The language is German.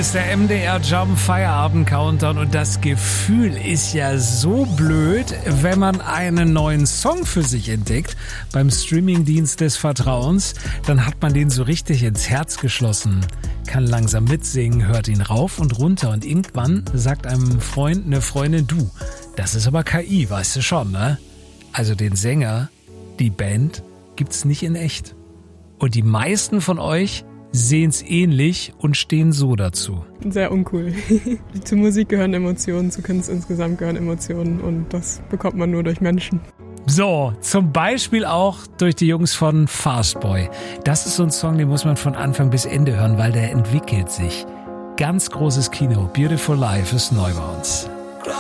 ist der MDR Jump Feierabend Countdown und das Gefühl ist ja so blöd, wenn man einen neuen Song für sich entdeckt beim Streamingdienst des Vertrauens, dann hat man den so richtig ins Herz geschlossen, kann langsam mitsingen, hört ihn rauf und runter und irgendwann sagt einem Freund, eine Freundin, du, das ist aber KI, weißt du schon, ne? Also den Sänger, die Band gibt's nicht in echt. Und die meisten von euch sehen's ähnlich und stehen so dazu. Sehr uncool. Zu Musik gehören Emotionen, zu Kunst insgesamt gehören Emotionen und das bekommt man nur durch Menschen. So, zum Beispiel auch durch die Jungs von Fastboy. Das ist so ein Song, den muss man von Anfang bis Ende hören, weil der entwickelt sich. Ganz großes Kino. Beautiful Life ist neu bei uns.